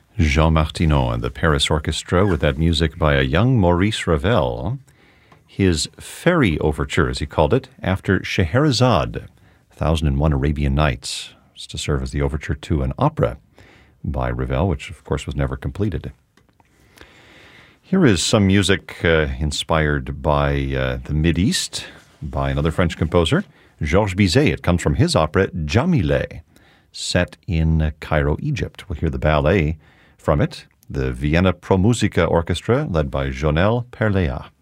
Jean Martineau and the Paris Orchestra with that music by a young Maurice Ravel. His Fairy Overture, as he called it, after Scheherazade, 1001 Arabian Nights. It's to serve as the overture to an opera by Ravel, which of course was never completed. Here is some music inspired by the Mideast by another French composer, Georges Bizet. It comes from his opera Djamileh, set in Cairo, Egypt. We'll hear the ballet from it, the Vienna Pro Musica Orchestra, led by Jonel Perlea.